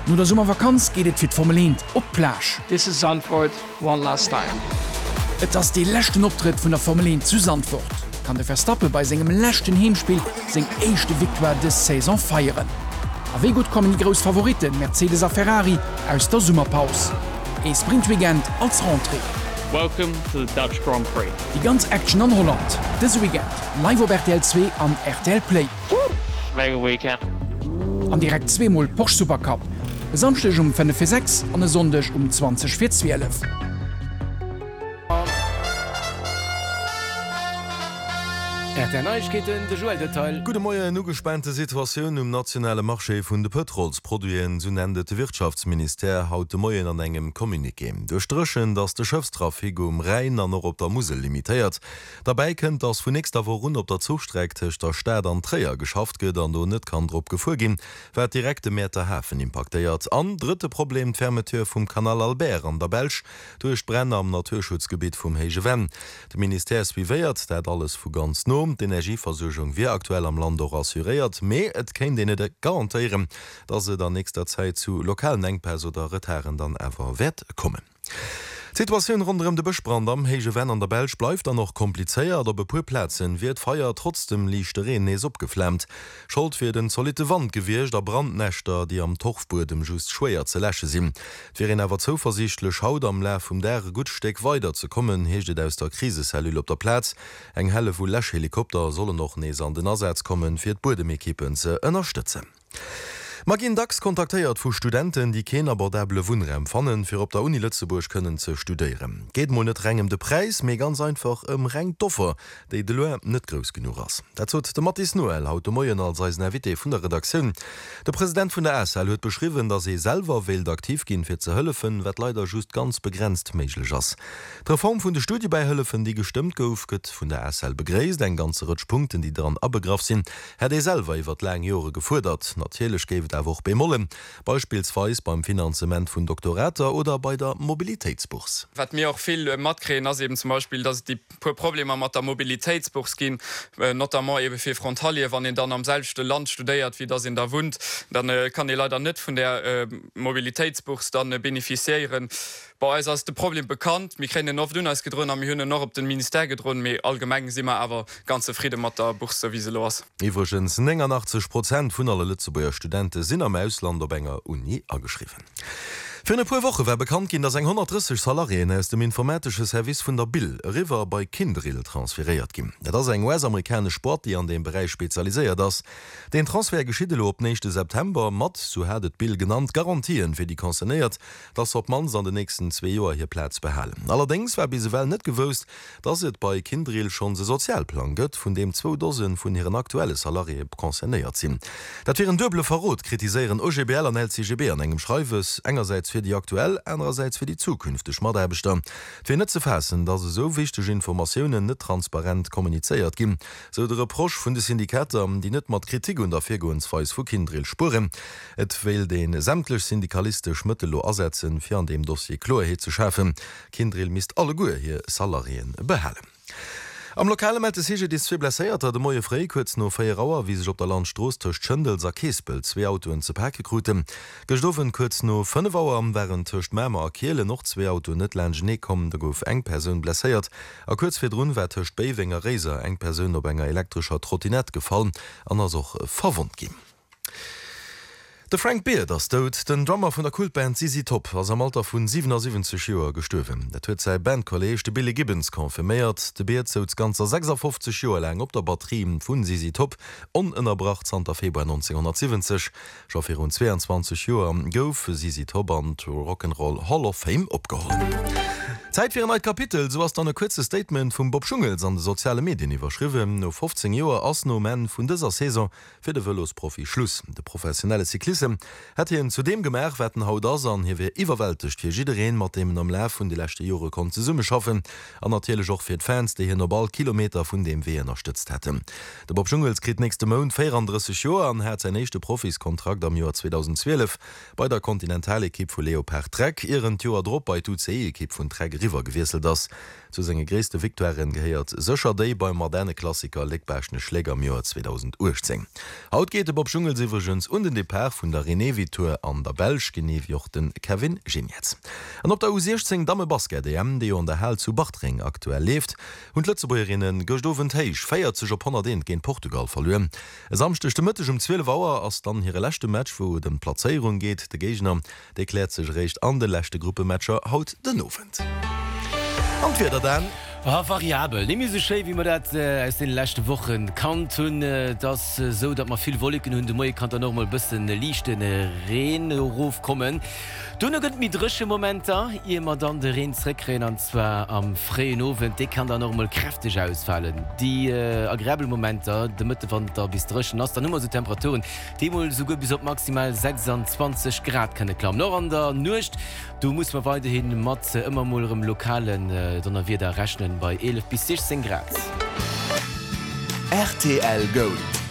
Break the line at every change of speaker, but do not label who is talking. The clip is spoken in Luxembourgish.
Nur der Sommervakanz geht et fir Formel 1 op Plage.
This is Zandvoort one last time.
Et ass de lächten Optritt vun der Formel 1 zu Zandvoort. Kann de Verstappe bei segem lächten Heemspiel seg eischchte Victoire des Saison feieren. Aéi gut kommen die gros Favoriten Mercedes a Ferrari aus der Summerpaus. E Sprintweekend als Rentrée.
Welcome to the Dutch Grand Prix.
Die ganz Action an Holland. Dis Weekend live op RTL 2 an RTL Play.
Mega weekend.
An direkt 2mal Porsche Supercup. Samstech um 5:06 an e Sondech um 20:12.
Der Neuigkeiten de Joel Detail.
Gute Moier no gespannte Situationun nationale Marché vun de Petrolsproduien so nennt de Wirtschaftsminister haut de Moien an engem Kommuniké. Durchstrichen, dats de Schëfstrafik Rhein an op der Musel limitiert. Dabei kënnt ass vun nächster wo run op der Zugstrecktecht der Städ an Träier geschafft gët an do net kann drop gefugin, wär direkte Meterhäfen impactéiert. An dritte Problem d'Fermeteur vum Kanal Albert an der Belsch duch Brenner am Naturschutzgebiet vum Hege Wenn. De Ministers wieéiert dat alles vu ganz no. D'Energieversorgung wie aktuell am Land assuriert, méi et kenint de net garantiieren, dat se der nächster Zeit zu lokalen Engpäs oder Reterren dann ewer wett kommen. Situationun rund de Bechbrand am Hege Wenn an der Belsch bleifft dann noch kompliceéiert, der Bepurplätzen wird feier trotzdem Liichtereen nees opgeflemmt. Schuld fir den solide Wand gewircht der Brandnächter, die am Tochburdem just schwéier ze läche sinn. Wierin awer zuversichtlech Haut am Läf der Gutsteck weiter ze kommen, heeschtet aus der Krisesellul op der Platz. Eng helle vu Lächhelikopter sollen noch nees an den Ersatz kommen, fir d'Burdemekippen ze ënnerstützen. Magin Dax kontaktéiert vu Studenten, die kein abordable Wunre empfannen, fir op der Uni Lützeburg können ze studieren. Geht mo net regem de Preis, méi ganz einfach Reng doffer, déi de Loer net gros genug ass. Dat zot de Mattis Noel haut de Moien als als Navité vun der Redaktion. Der Präsident vun der SL huet beschriwen, dat se selber wild aktiv ginn fir ze hëllefen, wat leider just ganz begrenzt méiglech ass. D' Reform vun de Studie bei Hëllefen, die gestimmt gouf, gëtt vun der SL begréist, eng ganze Rutschpunkten, die daran abegraf sinn, hat ei selber iwwer läng Jore gefordert. Natierlech géwet woch bemollen, beispielsweise beim Finanzement vun Doktorater oder bei der Mobilitätsbuchs.
Wat mir auch viel matkräen as eben zum Beispiel, dass die Probleme mat der Mobilitätsbuchs gin, notamment eben fir Frontalie, wann den dann am selbste Land studiert, wie das in der Wund, dann kann die leider net von der Mobilitätsbuchs dann beneficiieren. Bei uns ist das Problem bekannt. Wir kennen noch dünner als gedrungen, aber wir haben noch auf den Minister gedrungen. Aber allgemein sind wir aber ganz zufrieden mit der Buch, so wie sie los.
Übrigens, 89% von allen Lützeburger Studenten sind am Ausland auf einer Uni angeschrieben. Für eine paar Wochen war bekannt gehen, dass 130 Salarien aus dem informatischen Service von der Bill River bei Kindrill transferiert ging. Das ist ein US-amerikanischer Sport, die an dem Bereich spezialisiert ist. Den Transfer geschieht ab nächsten September mit, so hat es Bill genannt, Garantien für die konzerniert, dass ob man an den nächsten 2 Jahren hier Platz behalten. Allerdings war bisweilen nicht gewusst, dass es bei Kindrill schon einen Sozialplan gibt, von dem 2 Dosen von ihren aktuellen Salarien konzerniert sind. Das wäre ein doble Verrot, kritisieren OGBL und LCGB an einem Schreibes, einerseits für die aktuell, andererseits für die zukünftige Schmaderbestand. Für nicht zu fassen, dass es so wichtige Informationen nicht transparent kommuniziert gibt. So der Reproche von den Syndikaten, die nicht mit Kritik und Erfähigungsweis von Kindrill spuren. Es will den sämtlichen syndikalistisch Mittel ersetzen, für an dem Dossier Klarheit zu schaffen. Kindrill misst alle gut hier Salarien behalten. Am lokale Meldesige dis zwe blesséiert de moie Fré kurz no 4 Auer, wie sech op der Landstroos tech Schëndel a Keespel 2 Autoen ze Päke kruten. Gestoffen kurz no 5 Auer wären tcht Mämer a Kiele noch 2 Auto net Landgene kommen, da gouf eng Perun blesséiert. A kurz fir run wär tcht Beiwinger Reser eng Perun op enger elektrischer Trottinett gefallen, anders och verwund gin. De Frank Beard ass dot, den Drummer vun der Kultband ZZ Top ass am Alter vun 77 Joer gestuwen. Dat huet sei Bandkolleg de Billy Gibbons konfirméiert, de Beard zout ganzer 56 Joer lang op der Batterien vun ZZ Top onënnerbracht 10. Februar 1970. Schafir rund 22 Joer gouf ZZ Top an to Rock'n'Roll Hall of Fame opgeholt. Zeit für ein neues Kapitel, so was dann ein kurzes Statement von Bob Schungels an die sozialen Medien überschrieben. Noch 15 Jahre als no Man von dieser Saison für den Velos-Profi Schluss. Der professionelle Cyklist hat ihn zudem gemerkt, werden haut das an, hier wird überwältigt für jeden, mit dem am Lauf von den letzten Jahren konnte zusammen schaffen. Und natürlich auch für die Fans, die hier noch bald Kilometer von dem wir unterstützt hätten. Der Bob Schungels kriegt nächste Monat 34 Jahre und hat seinen nächsten Profiskontrakt am Jahr 2012 bei der Continental-Equipe von Leopard Trek, ihren Tour Drop bei UCI-Equipe von Trek River gewechselt das. Zu seine größte Viktorien gehört sicher die beim moderne Klassiker Leckbäschne Schläger im Jahr 2010. Haut geht Bob Dschungelsivergens und in die Per von der René Vitor an der Belsch Genejochten Kevin Genietz. Und ob der U16 Dame Basket DM, die an der Hell zu Bachtring aktuell lebt, und Lützebäuerinnen Göstoven Teich feiert sich op 100 gegen Portugal verloren. Samstag Mittag um 12 Uhr, als dann ihre letzte Match, wo den Platzierung geht, der Gegner, der klärt sich recht an der letzte Gruppematcher haut den Novent. Und wieder dann.
Variabel ni so schön, wie man dat aus den letzten Wochen kann tun das so dat man viel wolken hun Mo kann noch mal bis lichten Rehnruf kommen. Du gëtt mit drsche Momenter immer dann de Reenreckrennen an zwar am freien Owen de kann da noch mal kräftig ausfallen. Die Agräbelmomenter de Mitte van der bis drschen as der Nummer so Temperaturen die so bis op maximal 26 Grad kann klamm noch an der nucht. Du musst man weiterhin Matze immer mal im lokalen dann wir da rechnen bei 11 bis 16 Grad.
RTL Gold.